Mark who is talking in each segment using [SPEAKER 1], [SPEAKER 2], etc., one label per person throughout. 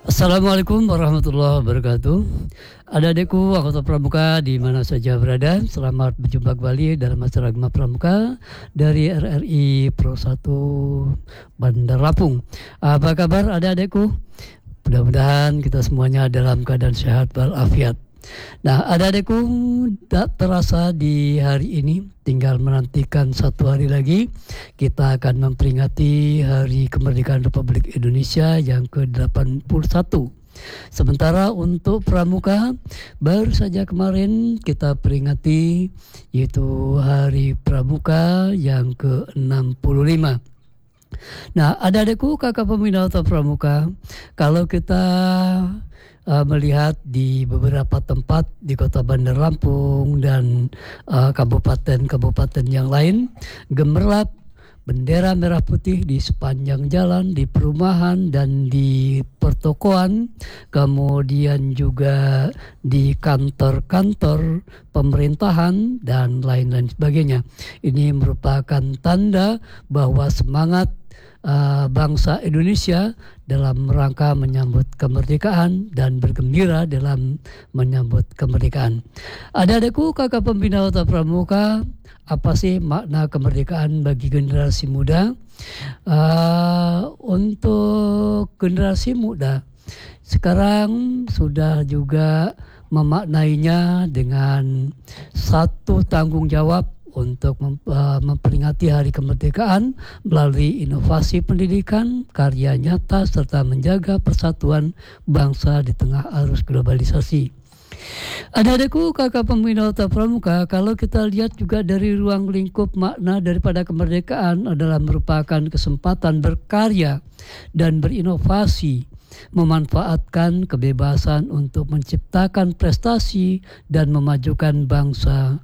[SPEAKER 1] Assalamualaikum warahmatullahi wabarakatuh. Adik-adikku, anggota pramuka di mana saja berada, selamat berjumpa kembali dalam acara Gema Pramuka dari RRI Pro 1 Bandar Lampung. Apa kabar adik-adikku? Mudah-mudahan kita semuanya dalam keadaan sehat walafiat. Nah, adik-adikku, tak terasa di hari ini tinggal menantikan satu hari lagi kita akan memperingati Hari Kemerdekaan Republik Indonesia yang ke-81. Sementara untuk pramuka baru saja kemarin kita peringati yaitu Hari Pramuka yang ke-65. Nah, adik-adikku, kakak pembina atau pramuka, kalau kita melihat di beberapa tempat di Kota Bandar Lampung dan kabupaten-kabupaten yang lain, gemerlap bendera merah putih di sepanjang jalan, di perumahan dan di pertokoan, kemudian juga di kantor-kantor pemerintahan dan lain-lain sebagainya. Ini merupakan tanda bahwa semangat bangsa Indonesia dalam rangka menyambut kemerdekaan dan bergembira dalam menyambut kemerdekaan. Adik-adikku, kakak pembina Kota Pramuka, apa sih makna kemerdekaan bagi generasi muda? Untuk generasi muda sekarang sudah juga memaknainya dengan satu tanggung jawab untuk memperingati Hari Kemerdekaan melalui inovasi pendidikan, karya nyata, serta menjaga persatuan bangsa di tengah arus globalisasi. Adik-adikku, kakak pembina Kota Pramuka, kalau kita lihat juga dari ruang lingkup makna daripada kemerdekaan adalah merupakan kesempatan berkarya dan berinovasi, memanfaatkan kebebasan untuk menciptakan prestasi dan memajukan bangsa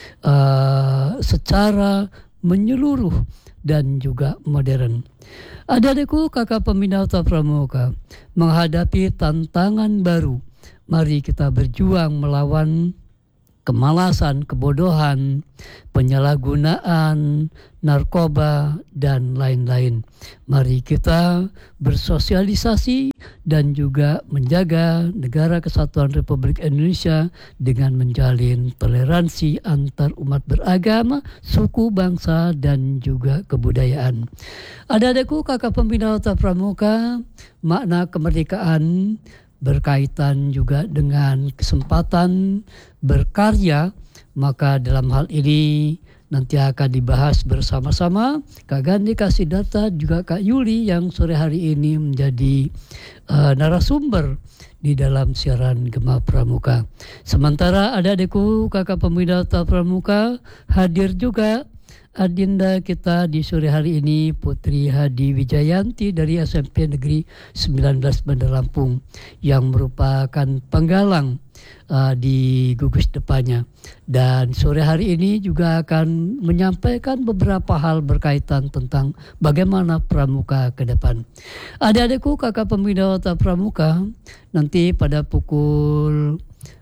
[SPEAKER 1] secara menyeluruh dan juga modern. Adik-adikku, kakak pembina Kota Pramuka, menghadapi tantangan baru, mari kita berjuang melawan kemalasan, kebodohan, penyalahgunaan, narkoba, dan lain-lain. Mari kita bersosialisasi dan juga menjaga negara kesatuan Republik Indonesia dengan menjalin toleransi antar umat beragama, suku, bangsa, dan juga kebudayaan. Adik-adikku, kakak pembina Kota Pramuka, makna kemerdekaan berkaitan juga dengan kesempatan berkarya, maka dalam hal ini nanti akan dibahas bersama-sama Kak Gandhi Kasidarta juga Kak Yuli yang sore hari ini menjadi narasumber di dalam siaran Gema Pramuka. Sementara adik-adikku, kakak pembina Pramuka, hadir juga adinda kita di sore hari ini, Putri Hadi Wijayanti dari SMP Negeri 19 Bandar Lampung yang merupakan penggalang di gugus depannya. Dan sore hari ini juga akan menyampaikan beberapa hal berkaitan tentang bagaimana pramuka ke depan. Adik-adikku, kakak pembina Pramuka, nanti pada pukul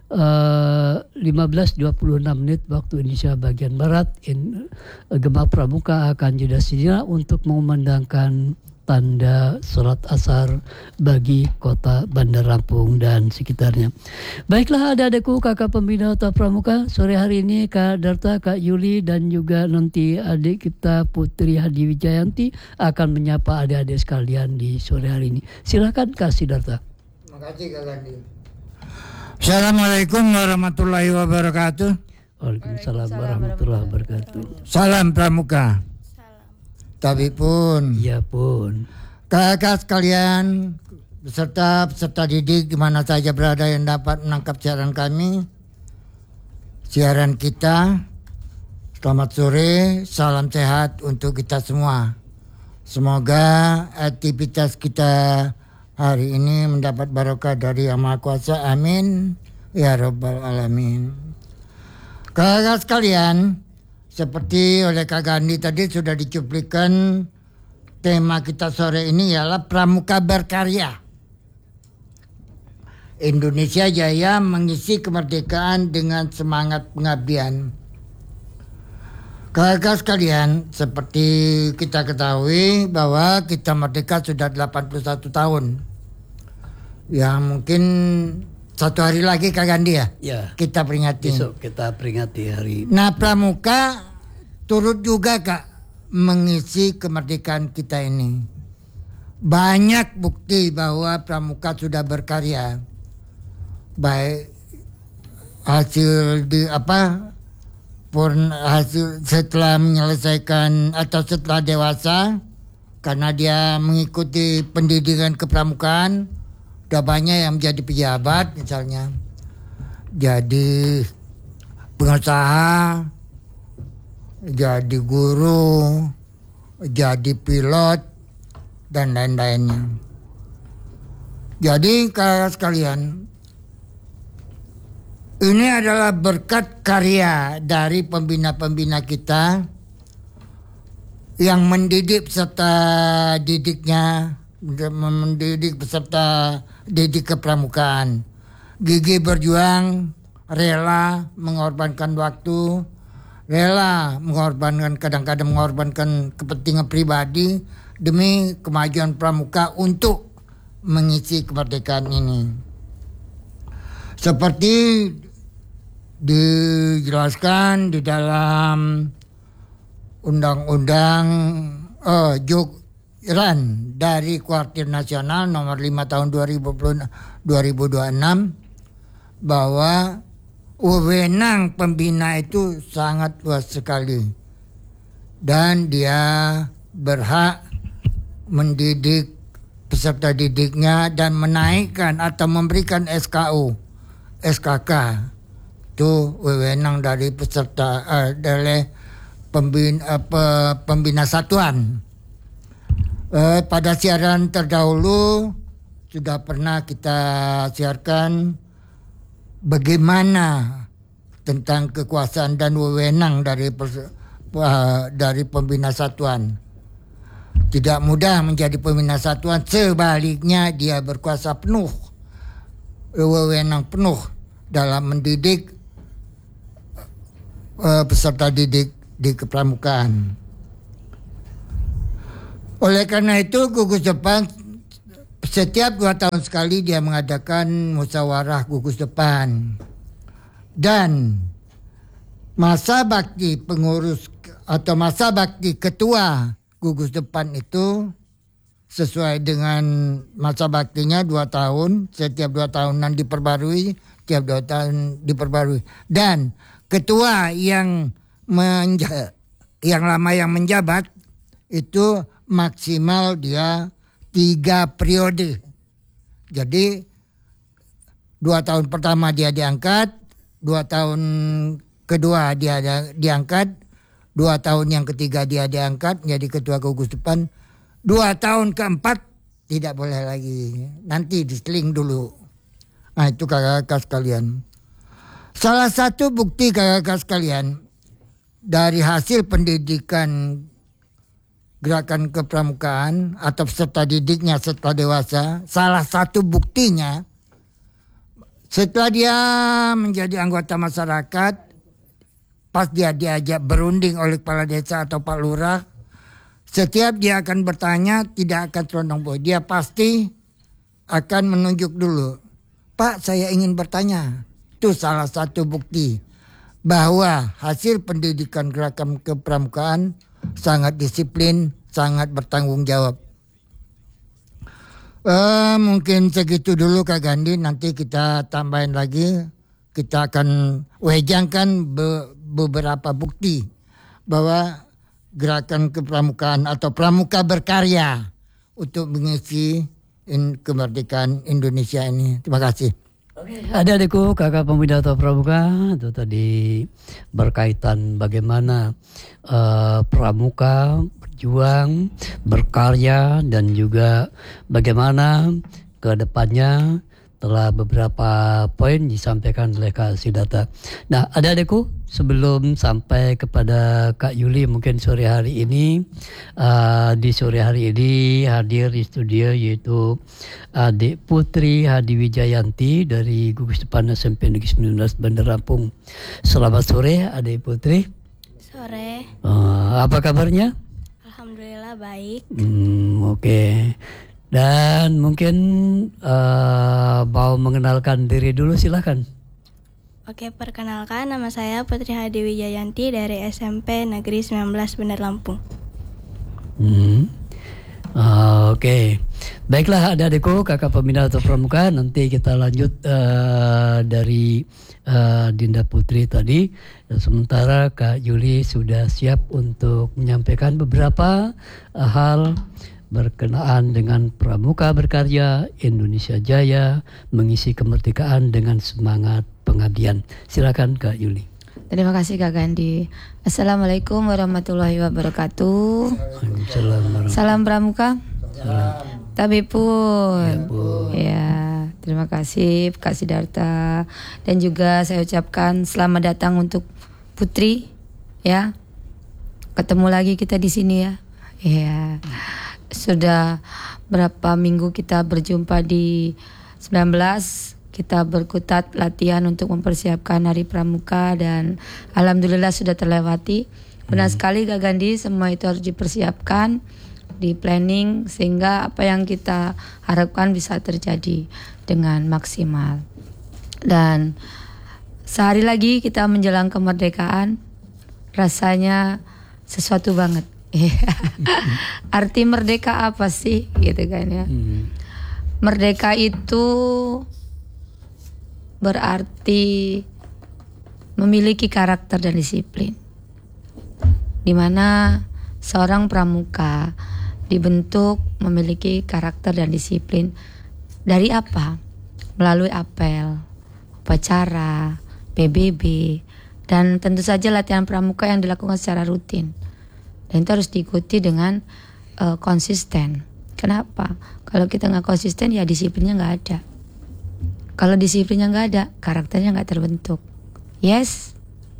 [SPEAKER 1] 15.26 waktu Indonesia bagian Barat, Gema Pramuka akan jeda sejenak untuk mengumandangkan tanda sholat asar bagi Kota Bandar Lampung dan sekitarnya. Baiklah adik-adikku, kakak pembina Kota Pramuka, sore hari ini Kak Darta, Kak Yuli, dan juga nanti adik kita Putri Hadi Wijayanti akan menyapa adik-adik sekalian di sore hari ini. Silakan Kak Sidarta.
[SPEAKER 2] Terima kasih Kak Gandhi. Assalamualaikum warahmatullahi wabarakatuh.
[SPEAKER 1] Waalaikumsalam warahmatullahi wabarakatuh.
[SPEAKER 2] Salam Pramuka. Tapi pun,
[SPEAKER 1] Ya pun.
[SPEAKER 2] kakak sekalian, beserta peserta didik di mana saja berada yang dapat menangkap siaran kami, siaran kita. Selamat sore, salam sehat untuk kita semua. Semoga aktivitas kita hari ini mendapat barokah dari Yang Maha Kuasa. Amin. Ya Rabbal Alamin. Kakak sekalian, seperti oleh Kak Gandhi tadi sudah dicuplikan, tema kita sore ini ialah pramuka berkarya. Indonesia Jaya mengisi kemerdekaan dengan semangat pengabdian. Kakak sekalian, seperti kita ketahui bahwa kita merdeka sudah 81 tahun. yang mungkin satu hari lagi Kak Gandhi ya, kita peringati.
[SPEAKER 1] Besok kita peringati hari.
[SPEAKER 2] Nah, Pramuka turut juga Kak mengisi kemerdekaan kita ini. Banyak bukti bahwa Pramuka sudah berkarya, baik hasil hasil setelah menyelesaikan atau setelah dewasa, karena dia mengikuti pendidikan kepramukaan, udah banyak yang menjadi pejabat misalnya, jadi pengusaha, jadi guru, jadi pilot, dan lain-lainnya. Jadi kakak sekalian, ini adalah berkat karya dari pembina-pembina kita yang mendidik peserta didiknya, mendidik peserta didik kepramukaan. Gigih berjuang, rela mengorbankan waktu, rela mengorbankan, kadang-kadang mengorbankan kepentingan pribadi demi kemajuan pramuka untuk mengisi kemerdekaan ini. Seperti dijelaskan di dalam Undang-Undang Jogran dari Kuartir Nasional nomor 5 tahun 2026 bahwa wewenang pembina itu sangat luas sekali dan dia berhak mendidik peserta didiknya dan menaikkan atau memberikan SKK itu wewenang dari peserta dari pembina satuan. Pada siaran terdahulu sudah pernah kita siarkan bagaimana tentang kekuasaan dan wewenang dari pembina satuan. Tidak mudah menjadi pembina satuan, sebaliknya dia berkuasa penuh, wewenang penuh dalam mendidik peserta didik di kepramukaan. Oleh karena itu gugus depan setiap 2 tahun sekali dia mengadakan musyawarah gugus depan. Dan masa bakti pengurus atau masa bakti ketua gugus depan itu sesuai dengan masa baktinya 2 tahun, setiap 2 tahunan diperbarui, setiap 2 tahun diperbarui. Dan ketua yang lama yang menjabat itu maksimal dia 3 periode. Jadi 2 tahun pertama dia diangkat, 2 tahun kedua dia diangkat, 2 tahun yang ketiga dia diangkat menjadi ketua gugus depan, 2 tahun keempat tidak boleh lagi, nanti diseling dulu. Nah itu kakak-kakak sekalian. Salah satu bukti kakak-kakak sekalian dari hasil pendidikan gerakan kepramukaan atau peserta didiknya setelah dewasa, salah satu buktinya setelah dia menjadi anggota masyarakat, pas dia diajak berunding oleh kepala desa atau Pak Lurah, setiap dia akan bertanya tidak akan serondong boy, dia pasti akan menunjuk dulu, Pak saya ingin bertanya. Itu salah satu bukti bahwa hasil pendidikan gerakan kepramukaan sangat disiplin, sangat bertanggung jawab. Mungkin segitu dulu Kak Gandhi, nanti kita tambahin lagi. Kita akan wejangkan beberapa bukti bahwa gerakan kepramukaan atau pramuka berkarya untuk mengisi kemerdekaan Indonesia ini. Terima kasih.
[SPEAKER 1] Adik-adikku, kakak pemuda atau pramuka, itu tadi berkaitan bagaimana pramuka berjuang, berkarya, dan juga bagaimana ke depannya telah beberapa poin disampaikan oleh Kak Siddhartha. Nah, adik-adikku, sebelum sampai kepada Kak Yuli, mungkin sore hari ini, di sore hari ini hadir di studio yaitu Adik Putri Hadi Wijayanti dari Gugus Depan SMP Negeri 19 Bandar Lampung. Selamat sore Adik Putri.
[SPEAKER 3] Sore.
[SPEAKER 1] Apa kabarnya?
[SPEAKER 3] Alhamdulillah baik.
[SPEAKER 1] Oke. Dan mungkin mau mengenalkan diri dulu, silakan.
[SPEAKER 3] Oke, perkenalkan, nama saya Putri Hadi Wijayanti dari SMP Negeri 19 Bandar Lampung.
[SPEAKER 1] Oke. Baiklah adik-adikku, kakak pembina atau pramuka, nanti kita lanjut dari Dinda Putri tadi. Dan sementara Kak Yuli sudah siap untuk menyampaikan beberapa hal berkenaan dengan pramuka berkarya Indonesia Jaya mengisi kemerdekaan dengan semangat pengabdian. Silakan Kak Yuli.
[SPEAKER 4] Terima kasih Kak Gandhi. Assalamualaikum warahmatullahi wabarakatuh. Salam pramuka. Tabipun. Ya, terima kasih Kak Sidarta. Dan juga saya ucapkan selamat datang untuk Putri. Ya, ketemu lagi kita di sini ya. Ya, sudah berapa minggu kita berjumpa di 19. Kita berkutat latihan untuk mempersiapkan Hari Pramuka dan alhamdulillah sudah terlewati. Benar sekali Kak Gandhi, semua itu harus dipersiapkan, di planning sehingga apa yang kita harapkan bisa terjadi dengan maksimal. Dan sehari lagi kita menjelang kemerdekaan, rasanya sesuatu banget. Arti merdeka apa sih gitu kan ya? Merdeka itu berarti memiliki karakter dan disiplin, di mana seorang pramuka dibentuk memiliki karakter dan disiplin dari apa? Melalui apel, upacara, PBB, dan tentu saja latihan pramuka yang dilakukan secara rutin. Dan itu harus diikuti dengan konsisten. Kenapa? Kalau kita nggak konsisten ya disiplinnya nggak ada. Kalau disiplinnya nggak ada, karakternya nggak terbentuk. Yes.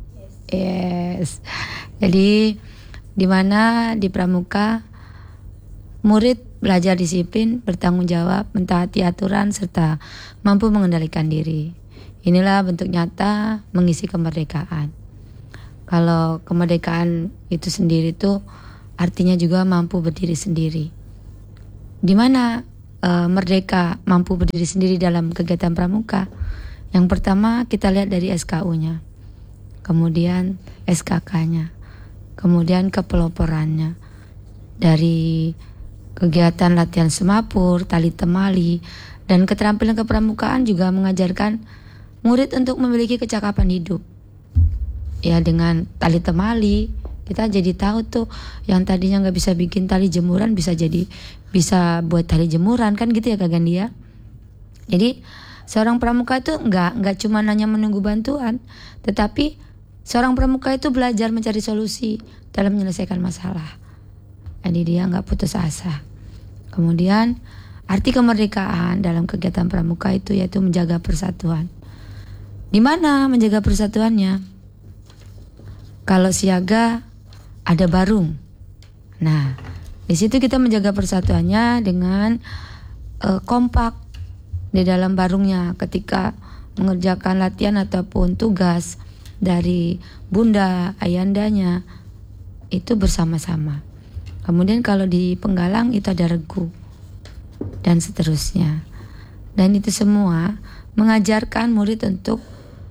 [SPEAKER 4] Jadi di mana di pramuka murid belajar disiplin, bertanggung jawab, mentaati aturan serta mampu mengendalikan diri. Inilah bentuk nyata mengisi kemerdekaan. Kalau kemerdekaan itu sendiri tuh artinya juga mampu berdiri sendiri. Di mana merdeka mampu berdiri sendiri dalam kegiatan pramuka? Yang pertama kita lihat dari SKU-nya, kemudian SKK-nya, kemudian kepeloporannya, dari kegiatan latihan semapur, tali temali, dan keterampilan kepramukaan juga mengajarkan murid untuk memiliki kecakapan hidup. Ya, dengan tali temali kita jadi tahu tuh yang tadinya nggak bisa bikin tali jemuran bisa buat tali jemuran kan gitu ya Kak Gandhi ya. Jadi seorang pramuka itu nggak cuma hanya menunggu bantuan, tetapi seorang pramuka itu belajar mencari solusi dalam menyelesaikan masalah. Jadi dia nggak putus asa. Kemudian arti kemerdekaan dalam kegiatan pramuka itu yaitu menjaga persatuan. Di mana menjaga persatuannya? Kalau siaga ada barung. Nah, di situ kita menjaga persatuannya dengan kompak di dalam barungnya ketika mengerjakan latihan ataupun tugas dari bunda ayandanya itu bersama-sama. Kemudian kalau di penggalang itu ada regu dan seterusnya. Dan itu semua mengajarkan murid untuk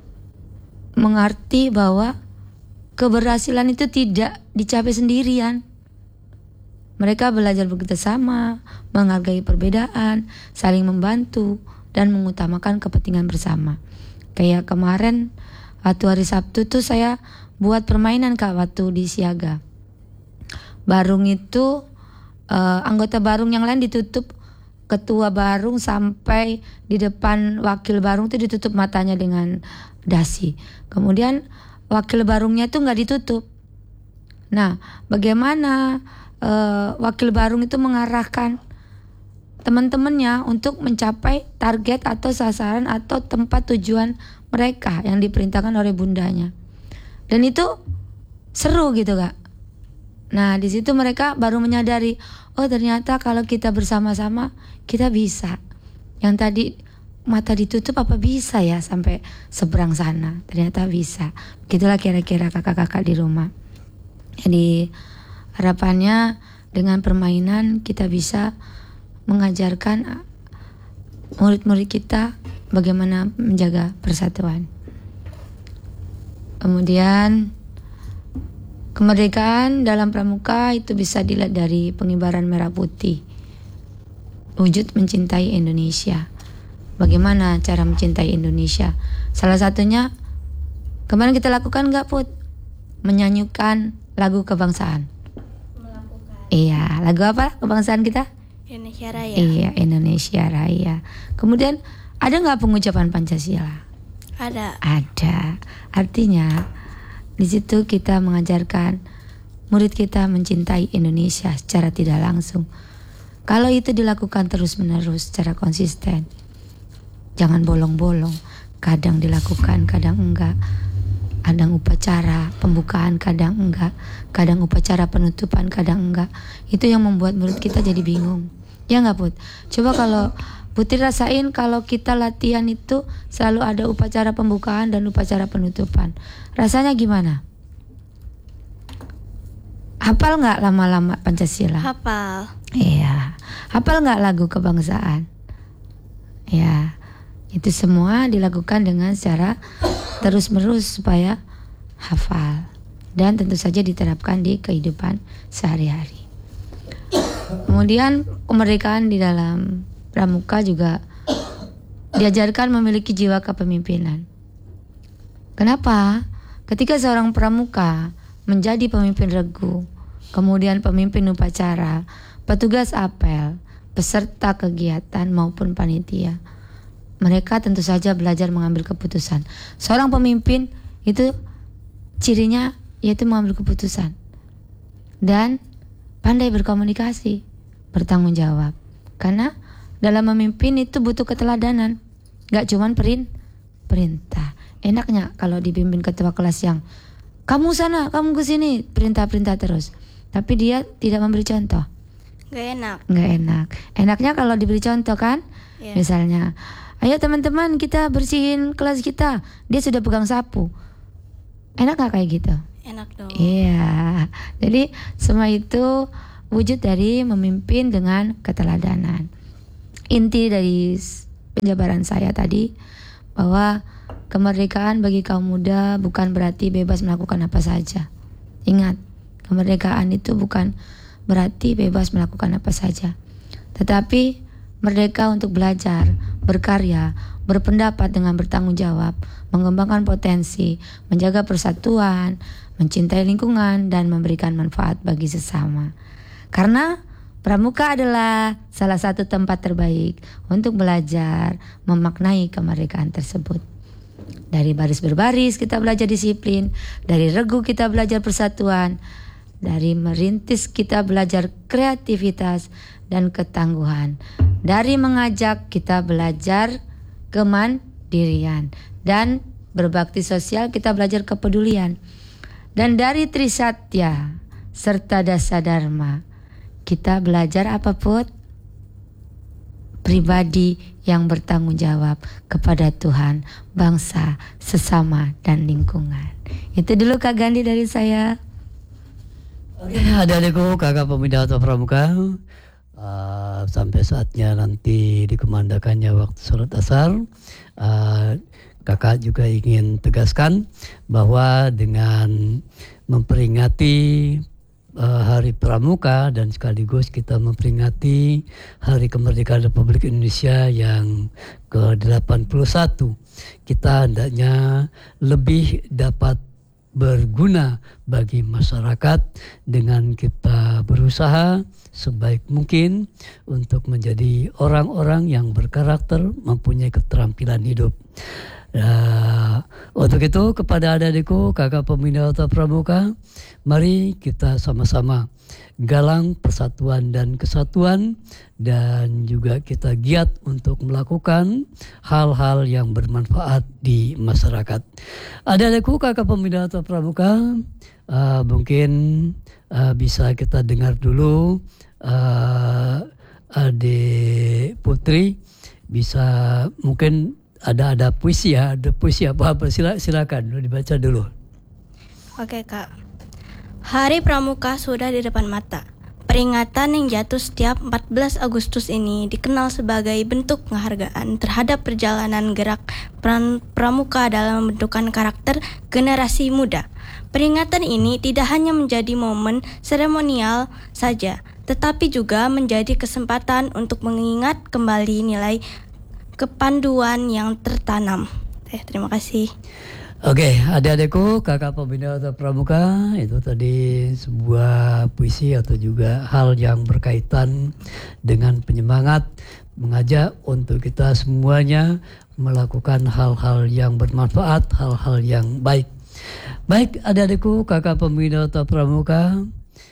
[SPEAKER 4] mengerti bahwa keberhasilan itu tidak dicapai sendirian. Mereka belajar bekerjasama, menghargai perbedaan, saling membantu, dan mengutamakan kepentingan bersama. Kayak kemarin waktu hari Sabtu tuh saya buat permainan Kak waktu di siaga. Barung itu anggota barung yang lain ditutup, ketua barung sampai di depan wakil barung itu ditutup matanya dengan dasi. Kemudian wakil barungnya itu nggak ditutup. Nah, bagaimana wakil barung itu mengarahkan teman-temannya untuk mencapai target atau sasaran atau tempat tujuan mereka yang diperintahkan oleh bundanya. Dan itu seru gitu Kak. Nah, di situ mereka baru menyadari, oh ternyata kalau kita bersama-sama kita bisa. Yang tadi mata ditutup apa bisa ya sampai seberang sana, ternyata bisa. Begitulah kira-kira kakak-kakak di rumah. Jadi harapannya dengan permainan kita bisa mengajarkan murid-murid kita bagaimana menjaga persatuan. Kemudian kemerdekaan dalam pramuka itu bisa dilihat dari pengibaran merah putih, wujud mencintai Indonesia. Bagaimana cara mencintai Indonesia? Salah satunya kemarin kita lakukan nggak, Put? Menyanyikan lagu kebangsaan.
[SPEAKER 3] Melakukan.
[SPEAKER 4] Iya, lagu apa kebangsaan kita?
[SPEAKER 3] Indonesia Raya.
[SPEAKER 4] Iya, Indonesia Raya. Kemudian ada nggak pengucapan Pancasila?
[SPEAKER 3] Ada.
[SPEAKER 4] Ada. Artinya di situ kita mengajarkan murid kita mencintai Indonesia secara tidak langsung. Kalau itu dilakukan terus-menerus secara konsisten, jangan bolong-bolong. Kadang dilakukan, kadang enggak. Kadang upacara pembukaan, kadang enggak. Kadang upacara penutupan, kadang enggak. Itu yang membuat murid kita jadi bingung. Ya enggak, Put? Coba kalau Putri rasain kalau kita latihan itu selalu ada upacara pembukaan dan upacara penutupan. Rasanya gimana? Hafal nggak lama-lama Pancasila?
[SPEAKER 3] Hafal.
[SPEAKER 4] Iya. Hafal nggak lagu kebangsaan? Ya. Itu semua dilakukan dengan secara terus-menerus supaya hafal. Dan tentu saja diterapkan di kehidupan sehari-hari. Kemudian kemerdekaan di dalam pramuka juga diajarkan memiliki jiwa kepemimpinan. Kenapa? Ketika seorang pramuka menjadi pemimpin regu, kemudian pemimpin upacara, petugas apel, peserta kegiatan maupun panitia, mereka tentu saja belajar mengambil keputusan. Seorang pemimpin itu cirinya yaitu mengambil keputusan dan pandai berkomunikasi, bertanggung jawab. Karena dalam memimpin itu butuh keteladanan, gak cuman perintah. Enaknya kalau dipimpin ketua kelas yang kamu sana, kamu ke sini, perintah-perintah terus. Tapi dia tidak memberi contoh.
[SPEAKER 3] Gak enak.
[SPEAKER 4] Gak enak. Enaknya kalau diberi contoh kan?
[SPEAKER 3] Iya.
[SPEAKER 4] Misalnya, ayo teman-teman kita bersihin kelas kita. Dia sudah pegang sapu. Enak gak kayak gitu?
[SPEAKER 3] Enak dong.
[SPEAKER 4] Iya. Jadi semua itu wujud dari memimpin dengan keteladanan. Inti dari penjabaran saya tadi bahwa kemerdekaan bagi kaum muda bukan berarti bebas melakukan apa saja. Ingat, kemerdekaan itu bukan berarti bebas melakukan apa saja, tetapi merdeka untuk belajar, berkarya, berpendapat dengan bertanggung jawab, mengembangkan potensi, menjaga persatuan, mencintai lingkungan, dan memberikan manfaat bagi sesama. Karena pramuka adalah salah satu tempat terbaik untuk belajar memaknai kemerdekaan tersebut. Dari baris berbaris kita belajar disiplin, dari regu kita belajar persatuan, dari merintis kita belajar kreativitas dan ketangguhan, dari mengajak kita belajar kemandirian, dan berbakti sosial kita belajar kepedulian, dan dari Trisatya serta Dasa Dharma kita belajar apa, Put? Pribadi yang bertanggung jawab kepada Tuhan, bangsa, sesama, dan lingkungan. Itu dulu Kak Gandhi dari saya.
[SPEAKER 1] Oke, adik-adikku, kakak pemuda atau pramuka, sampai saatnya nanti dikumandangkannya waktu sholat asar. Kakak juga ingin tegaskan bahwa dengan memperingati Hari Pramuka dan sekaligus kita memperingati Hari Kemerdekaan Republik Indonesia yang ke-81, kita hendaknya lebih dapat berguna bagi masyarakat dengan kita berusaha sebaik mungkin untuk menjadi orang-orang yang berkarakter, mempunyai keterampilan hidup. Untuk itu kepada adik-adikku, kakak pemuda atau pramuka, mari kita sama-sama galang persatuan dan kesatuan, dan juga kita giat untuk melakukan hal-hal yang bermanfaat di masyarakat. Adik-adikku, kakak pemuda atau pramuka, mungkin bisa kita dengar dulu adik Putri bisa mungkin ada puisi ya, ada puisi apa silakan dibaca dulu.
[SPEAKER 3] Oke Kak. Hari Pramuka sudah di depan mata. Peringatan yang jatuh setiap 14 Agustus ini dikenal sebagai bentuk penghargaan terhadap perjalanan gerak pramuka dalam membentukkan karakter generasi muda. Peringatan ini tidak hanya menjadi momen seremonial saja, tetapi juga menjadi kesempatan untuk mengingat kembali nilai kepanduan yang tertanam. Terima kasih.
[SPEAKER 1] Oke, adik-adikku, kakak pembina atau pramuka, itu tadi sebuah puisi atau juga hal yang berkaitan dengan penyemangat, mengajak untuk kita semuanya melakukan hal-hal yang bermanfaat, hal-hal yang baik. Baik, adik-adikku, kakak pembina atau pramuka,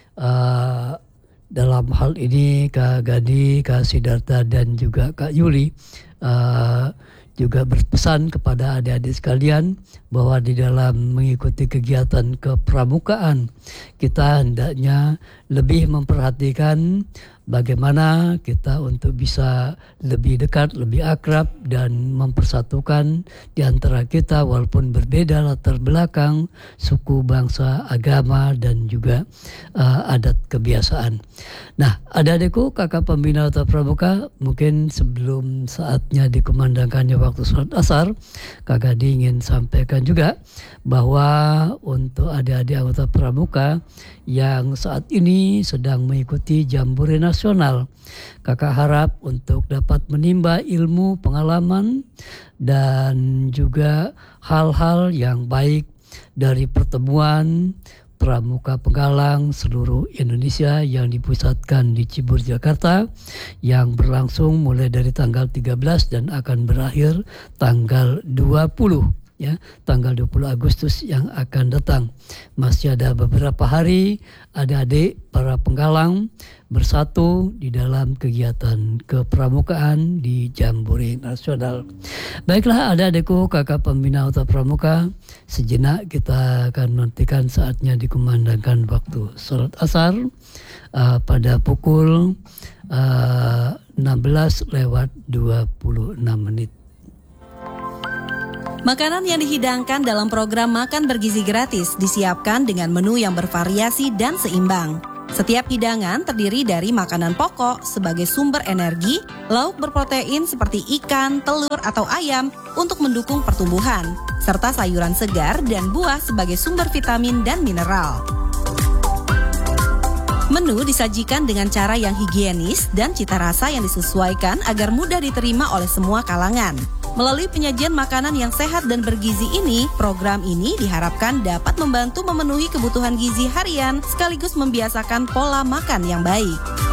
[SPEAKER 1] dalam hal ini Kak Gadi, Kak Sidarta, dan juga Kak Yuli juga berpesan kepada adik-adik sekalian bahwa di dalam mengikuti kegiatan kepramukaan kita hendaknya lebih memperhatikan bagaimana kita untuk bisa lebih dekat, lebih akrab dan mempersatukan di antara kita walaupun berbeda latar belakang, suku, bangsa, agama dan juga adat kebiasaan. Nah, adik-adikku, kakak pembina atau pramuka, mungkin sebelum saatnya dikumandangkannya waktu sholat asar, Kak Gadi ingin sampaikan juga bahwa untuk adik-adik anggota pramuka yang saat ini sedang mengikuti Jambore Nasional, kakak harap untuk dapat menimba ilmu, pengalaman dan juga hal-hal yang baik dari pertemuan Pramuka Penggalang seluruh Indonesia yang dipusatkan di Cibubur, Jakarta, yang berlangsung mulai dari tanggal 13 dan akan berakhir tanggal 20. Ya, tanggal 20 Agustus yang akan datang. Masih ada beberapa hari adik-adik para penggalang bersatu di dalam kegiatan kepramukaan di Jambore Nasional. Baiklah adik-adikku, kakak pembina atau pramuka, sejenak kita akan nantikan saatnya dikumandangkan waktu sholat asar pada pukul 16:26.
[SPEAKER 5] Makanan yang dihidangkan dalam program Makan Bergizi Gratis disiapkan dengan menu yang bervariasi dan seimbang. Setiap hidangan terdiri dari makanan pokok sebagai sumber energi, lauk berprotein seperti ikan, telur, atau ayam untuk mendukung pertumbuhan, serta sayuran segar dan buah sebagai sumber vitamin dan mineral. Menu disajikan dengan cara yang higienis dan cita rasa yang disesuaikan agar mudah diterima oleh semua kalangan. Melalui penyajian makanan yang sehat dan bergizi ini, program ini diharapkan dapat membantu memenuhi kebutuhan gizi harian sekaligus membiasakan pola makan yang baik.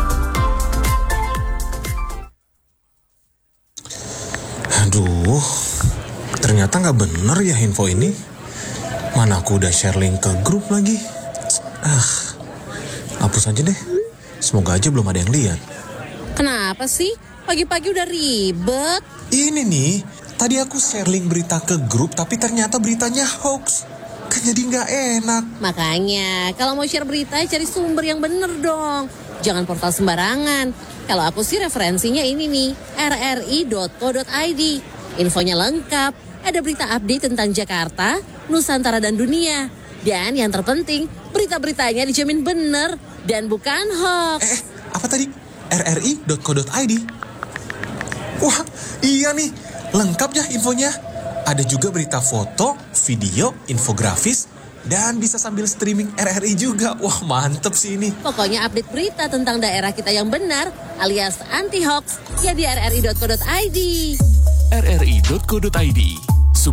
[SPEAKER 6] Aduh, ternyata nggak bener ya info ini. Mana aku udah share link ke grup lagi. Hapus aja deh. Semoga aja belum ada yang lihat.
[SPEAKER 7] Kenapa sih? Pagi-pagi udah ribet.
[SPEAKER 6] Ini nih, tadi aku share link berita ke grup tapi ternyata beritanya hoax. Kan jadi nggak enak.
[SPEAKER 7] Makanya, kalau mau share berita cari sumber yang bener dong. Jangan portal sembarangan. Kalau aku sih referensinya ini nih, rri.co.id. Infonya lengkap, ada berita update tentang Jakarta, Nusantara dan dunia. Dan yang terpenting, berita-beritanya dijamin bener dan bukan hoax.
[SPEAKER 6] Apa tadi? rri.co.id. Wah, iya nih, lengkap ya infonya. Ada juga berita foto, video, infografis, dan bisa sambil streaming RRI juga. Wah, mantep sih ini.
[SPEAKER 7] Pokoknya update berita tentang daerah kita yang benar, alias anti-hoax, ya di rri.co.id.
[SPEAKER 8] rri.co.id